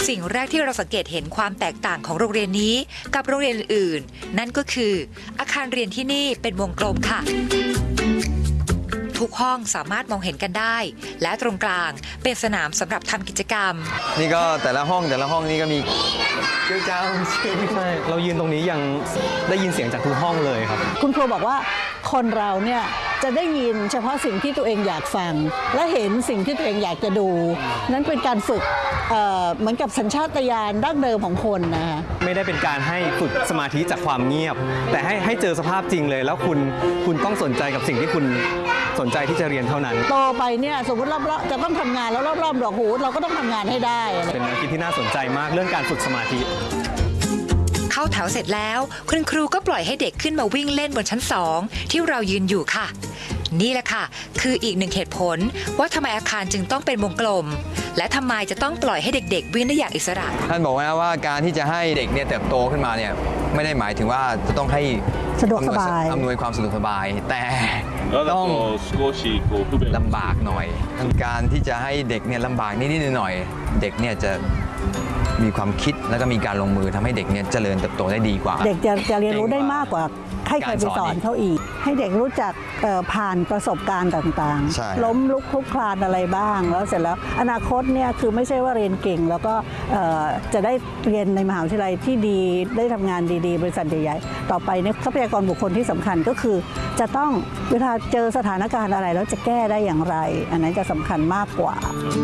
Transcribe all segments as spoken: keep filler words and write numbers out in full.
สิ่งแรกที่เราสังเกตเห็นความแตกต่างของโรงเรียนนี้กับโรงเรียนอื่นๆนั่นก็คืออาคารเรียนที่นี่เป็นวงกลมค่ะทุกห้องสามารถมองเห็นกันได้และตรงกลางเป็นสนามสำหรับทำกิจกรรมนี่ก็แต่ละห้องแต่ละห้องนี่ก็มีเจ้าเจ้าใช่เรายืนตรงนี้ยังได้ยินเสียงจากทุกห้องเลยครับคุณครูบอกว่าคนเราเนี่ยจะได้ยินเฉพาะสิ่งที่ตัวเองอยากฟังและเห็นสิ่งที่ตัวเองอยากจะดูนั้นเป็นการฝึก เอ่อ เหมือนกับสัญชาตญาณดั้งเดิมของคนนะคะไม่ได้เป็นการให้ฝึกสมาธิจากความเงียบแต่ให้ให้เจอสภาพจริงเลยแล้วคุณคุณต้องสนใจกับสิ่งที่คุณสนใจที่จะเรียนเท่านั้นโตไปเนี่ยสมมติรอบๆจะต้องทำงานแล้วรอบๆดอกหูเราก็ต้องทำงานให้ได้เป็นแนวคิดที่น่าสนใจมากเรื่องการฝึกสมาธิเข้าแถวเสร็จแล้วคุณครูก็ปล่อยให้เด็กขึ้นมาวิ่งเล่นบนชั้นสองที่เรายืนอยู่ค่ะนี่แหละค่ะคืออีกหนึ่งเหตุผลว่าทำไมอาคารจึงต้องเป็นวงกลมและทำไมจะต้องปล่อยให้เด็กๆวิ่งได้อย่างอิสระท่านบอกว่าว่าการที่จะให้เด็กเนี่ยเติบโตขึ้นมาเนี่ยไม่ได้หมายถึงว่าจะต้องให้สะดวกสบายอำนวยความสะดวกสบายแต่ต้องลำบากหน่อยการที่จะให้เด็กเนี่ยลำบากนิดๆหน่อยๆเด็กเนี่ยจะมีความคิดแล้วก็มีการลงมือทำให้เด็กเนี่ยเจริญเติบโตได้ดีกว่าเด็กจะจะเรียนรู้ได้มากกว่าให้ใครไปสอนเขาอีกให้เด็กรู้จักผ่านประสบการณ์ต่างๆล้มลุกคลุกคลานอะไรบ้างแล้วเสร็จแล้วอนาคตเนี่ยคือไม่ใช่ว่าเรียนเก่งแล้วก็จะได้เรียนในมหาวิทยาลัยที่ดีได้ทำงานดีๆบริษัทใหญ่ๆต่อไปเนี่ยทรัพยากรบุคคลที่สำคัญก็คือจะต้องเวลาเจอสถานการณ์อะไรแล้วจะแก้ได้อย่างไรอันนั้นจะสำคัญมากกว่า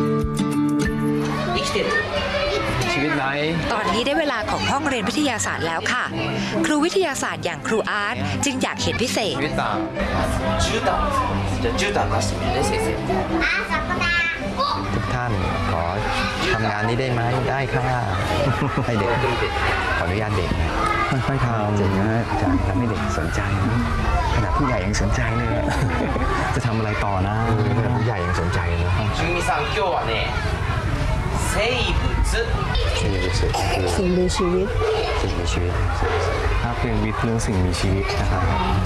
ชีวิตไหนตอนนี้ได้เวลาของห้องเรียนวิทยาศาสตร์แล้วค่ะครูวิทยาศาสตร์อย่างครูอาร์ตจึงอยากเห็นพิเศษชีวิตต่างทุกท่านขอทำงานนี้ได้ไหมได้ค่ะให้เด็กขออนุญาตเด็กค่อยๆทำจริงนะอาจารย์ทำให้เด็กสนใจขนาดผู้ใหญ่ยังสนใจเลยจะทำอะไรต่อนะผู้ใหญ่ยังสนใจเลยสิ่งมีชีวิตสิ่งมีชีวิตถ้าเป็นวิทย์เรื่องสิ่งมีชีวิตนะครับ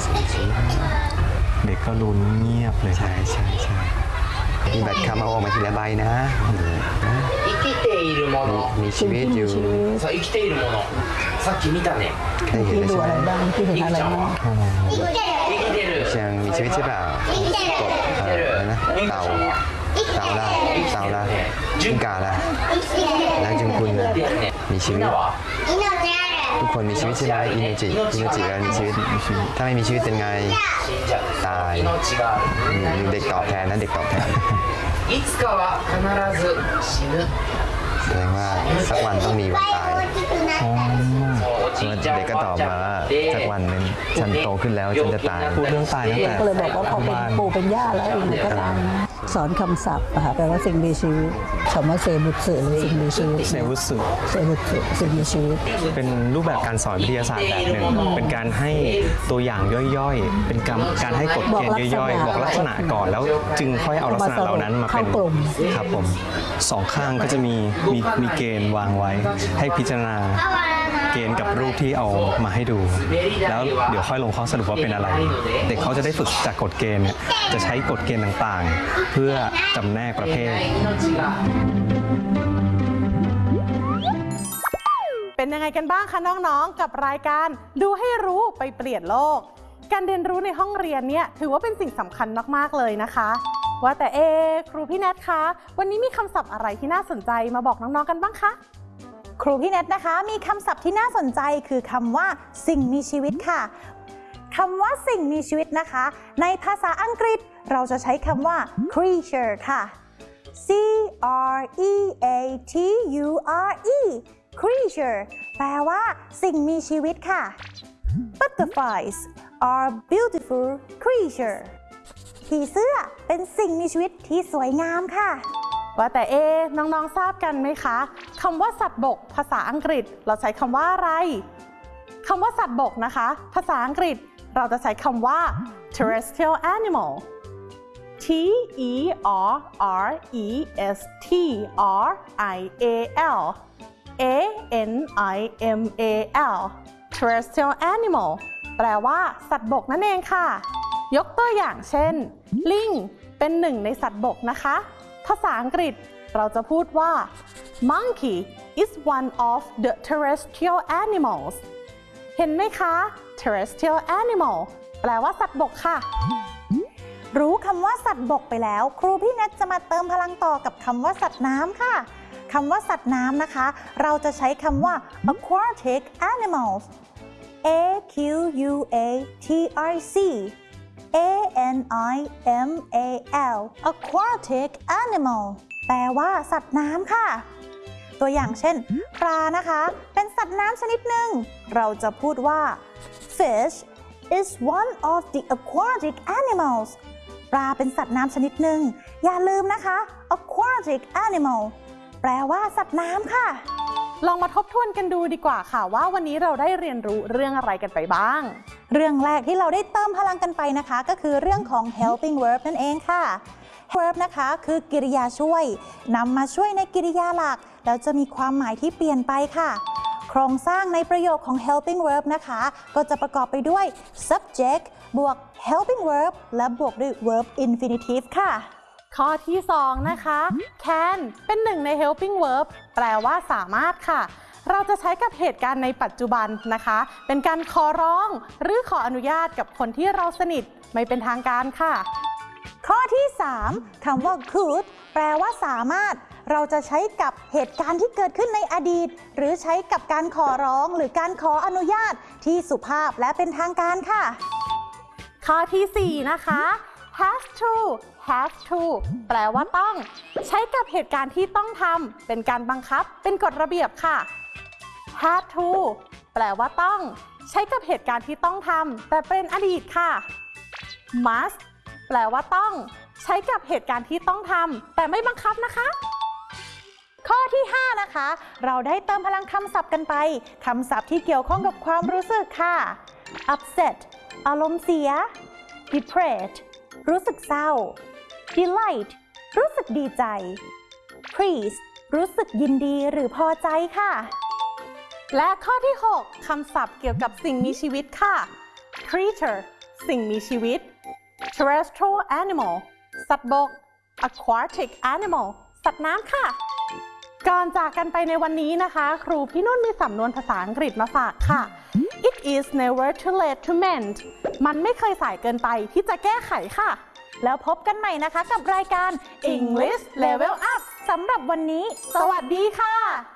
เด็กก็ลุ้นเงียบเลยใช่ใช่ใช่มีบัตรคำเอาออกมาทีละใบนะมีชีวิตอยู่ได้เห็นดูอะไรบ้างที่เห็นอะไรบ้างยังมีชีวิตใช่เปล่ากบอะไรนะเต่าเต่าละเต่าละจิ้งก่าละแล้วจุงคุณนะมีชีวิตทุกคนมีชีวิตใช่ไหมอินโนจิอินโนจิแล้วมีชีวิตถ้าไม่มีชีวิตเป็นไงตายมีเด็กตอบแทนนะเด็กตอบแทนแสดงว่าสักวันต้องมีวันตายเด็กก็ตอบมาว่าสักวันหนึ่งฉันโตขึ้นแล้วฉันจะตายพูดเรื่องตายตั้งแต่ก็เลยบอกว่าพอเป็นปู่เป็นย่าแล้วเองก็ตายสอนคำศัพท์ค่ะแปลว่าสิ่งมีชีวิตคำว่าเซบุสึหรือสิ่งมีชีวิตเซบุสึเซบุสึสิ่งมีชีวิตเป็นรูปแบบการสอนวิทยาศาสตร์แบบหนึ่งเป็นการให้ตัวอย่างย่อยๆเป็นการการให้กฎเกณฑ์ย่อยๆบอกลักษณะก่อนแล้วจึงค่อยเอาลักษณะเหล่านั้นมาเป็นครับผมสองข้างก็จะมีมีมีเกณฑ์วางไว้ให้พิจารณาเกณฑ์กับรูปที่เอามาให้ดูแล้วเดี๋ยวค่อยลงข้อสรุปว่าเป็นอะไรเด็กเขาจะได้ฝึกจากกฎเกณฑ์เนี่ยจะใช้กฎเกณฑ์ต่างๆเพื่อจำแนกประเภทเป็นยังไงกันบ้างคะน้องๆกับรายการดูให้รู้ไปเปลี่ยนโลกการเรียนรู้ในห้องเรียนเนี่ยถือว่าเป็นสิ่งสำคัญมากๆเลยนะคะว่าแต่เอครูพี่แนทคะวันนี้มีคำศัพท์อะไรที่น่าสนใจมาบอกน้องๆกันบ้างคะครูพี่แนทนะคะมีคำศัพท์ที่น่าสนใจคือคำว่าสิ่งมีชีวิตค่ะคำว่าสิ่งมีชีวิตนะคะในภาษาอังกฤษเราจะใช้คำว่า creature ค่ะ C R E A T U R E creature แปลว่าสิ่งมีชีวิตค่ะ Butterflies are beautiful creature ผีเสื้อเป็นสิ่งมีชีวิตที่สวยงามค่ะว่าแต่เอน้องๆทราบกันไหมคะคำว่าสัตว์บกภาษาอังกฤษเราใช้คำว่าอะไรคำว่าสัตว์บกนะคะภาษาอังกฤษเราจะใช้คำว่า terrestrial animal T E R R E S T R I A L A N I M A L terrestrial animal แปลว่าสัตว์บกนั่นเองค่ะยกตัวอย่างเช่นลิงเป็นหนึ่งในสัตว์บกนะคะภาษาอังกฤษเราจะพูดว่า monkey is one of the terrestrial animals เห็นไหมคะ terrestrial animal แปลว่าสัตว์บกค่ะรู้คำว่าสัตว์บกไปแล้วครูพี่เน็ตจะมาเติมพลังต่อกับคำว่าสัตว์น้ำค่ะคำว่าสัตว์น้ำนะคะเราจะใช้คำว่า aquatic animals A Q U A T I C A N I M A L aquatic animal แปลว่าสัตว์น้ำค่ะตัวอย่างเช่นปลานะคะเป็นสัตว์น้ำชนิดหนึ่งเราจะพูดว่า fish is one of the aquatic animals ปลาเป็นสัตว์น้ำชนิดหนึ่งอย่าลืมนะคะ aquatic animal แปลว่าสัตว์น้ำค่ะลองมาทบทวนกันดูดีกว่าค่ะว่าวันนี้เราได้เรียนรู้เรื่องอะไรกันไปบ้างเรื่องแรกที่เราได้เติมพลังกันไปนะคะก็คือเรื่องของ helping verb นั่นเองค่ะ verb นะคะคือกริยาช่วยนำมาช่วยในกริยาหลักแล้วจะมีความหมายที่เปลี่ยนไปค่ะโครงสร้างในประโยคของ helping verb นะคะก็จะประกอบไปด้วย subject บวก helping verb และบวกด้วย verb infinitive ค่ะข้อที่สองนะคะ can เป็นหนึ่งใน helping verb แปลว่าสามารถค่ะเราจะใช้กับเหตุการณ์ในปัจจุบันนะคะเป็นการขอร้องหรือขออนุญาตกับคนที่เราสนิทไม่เป็นทางการค่ะข้อที่สามคำว่า could แปลว่าสามารถเราจะใช้กับเหตุการณ์ที่เกิดขึ้นในอดีตหรือใช้กับการขอร้องหรือการขออนุญาตที่สุภาพและเป็นทางการค่ะข้อที่สี่นะคะ have to have to แปลว่าต้องใช้กับเหตุการณ์ที่ต้องทำเป็นการบังคับเป็นกฎระเบียบค่ะ have to แปลว่าต้องใช้กับเหตุการณ์ที่ต้องทำแต่เป็นอดีตค่ะ must แปลว่าต้องใช้กับเหตุการณ์ที่ต้องทำแต่ไม่บังคับนะคะข้อที่ห้านะคะเราได้เติมพลังคำศัพท์กันไปคำศัพท์ที่เกี่ยวข้องกับความรู้สึกค่ะ upset อารมณ์เสีย depressed รู้สึกเศร้า delight รู้สึกดีใจ please รู้สึกยินดีหรือพอใจค่ะและข้อที่หกคำศัพท์เกี่ยวกับสิ่งมีชีวิตค่ะ creature สิ่งมีชีวิต terrestrial animal สัตว์บก aquatic animal สัตว์น้ำค่ะก่อนจากกันไปในวันนี้นะคะครูพี่นุ่นมีสำนวนภาษาอังกฤษมาฝากค่ะ It is never too late to mend มันไม่เคยสายเกินไปที่จะแก้ไขค่ะแล้วพบกันใหม่นะคะกับรายการ English Level Up สำหรับวันนี้สวัสดีค่ะ